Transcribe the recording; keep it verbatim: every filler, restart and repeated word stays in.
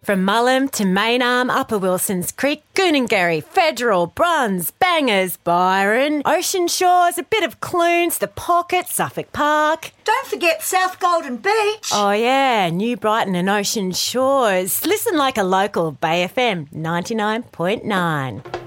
From Mullum to Maynarm, Upper Wilsons Creek, Goonangarry, Federal, Bruns, Bangers, Byron, Ocean Shores, a bit of Clunes, The Pocket, Suffolk Park. Don't forget South Golden Beach. Oh yeah, New Brighton and Ocean Shores. Listen like a local, Bay F M ninety-nine point nine.